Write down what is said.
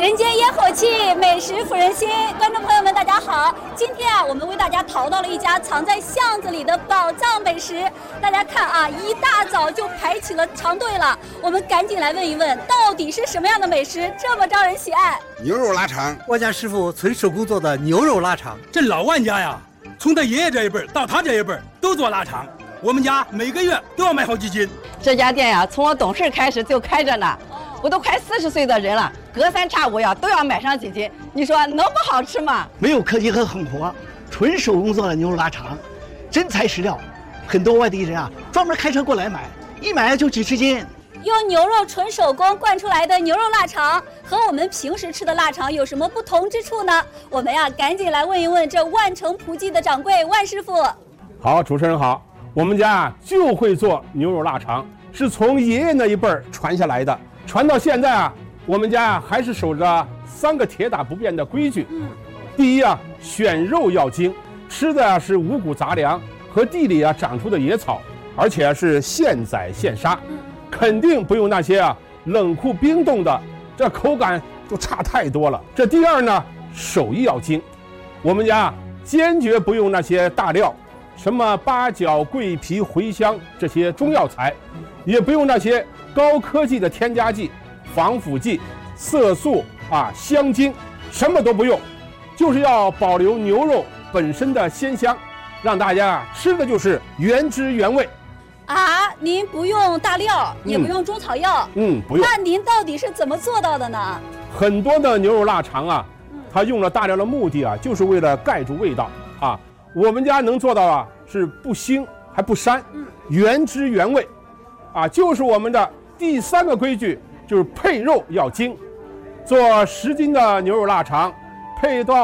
人间烟火气，美食抚人心。观众朋友们，大家好！今天我们为大家淘到了一家藏在巷子里的宝藏美食。大家看一大早就排起了长队了。我们赶紧来问一问，到底是什么样的美食这么招人喜爱？ 牛肉腊肠， 我家师傅纯手工做的牛肉腊肠。 这老万家呀，从他爷爷这一辈到他这一辈都做腊肠。我们家每个月都要买好几斤。 这家店呀，从我懂事开始就开着呢。我都快40岁的人了，隔三差五都要买上几斤。你说能不好吃吗？ 没有科技和狠活，纯手工做的牛肉腊肠，真材实料。很多外地人专门开车过来买，一买就几十斤。 用牛肉纯手工灌出来的牛肉腊肠，和我们平时吃的腊肠有什么不同之处呢？我们赶紧来问一问这万城葡记的掌柜万师傅。 好，主持人好，我们家就会做牛肉腊肠，是从爷爷那一辈传下来的。传到现在我们家还是守着3个铁打不变的规矩。第一选肉要精，吃的是五谷杂粮和地里长出的野草，而且是现宰现杀，肯定不用那些冷库冰冻的，这口感就差太多了。这第二呢，手艺要精，我们家坚决不用那些大料，什么八角、桂皮、茴香这些中药材，也不用那些高科技的添加剂、防腐剂、色素香精，什么都不用，就是要保留牛肉本身的鲜香，让大家吃的就是原汁原味。 您不用大料，也不用中草药， 不用。 那您到底是怎么做到的呢？ 很多的牛肉腊肠它用了大料的目的就是为了盖住味道我们家能做到是不腥还不膻，原汁原味就是我们的第3个规矩，就是配肉要精。做10斤的牛肉腊肠，配到